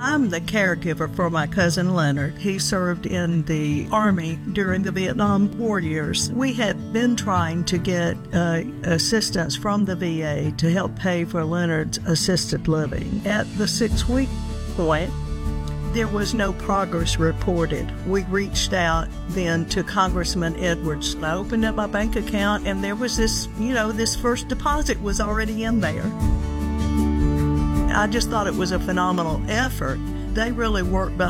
I'm the caregiver for my cousin Leonard. He served in the Army during the Vietnam War years. We had been trying to get assistance from the VA to help pay for Leonard's assisted living. At the 6-week point, there was no progress reported. We reached out then to Congressman Edwards. I opened up my bank account and there was this first deposit was already in there. I just thought it was a phenomenal effort. They really worked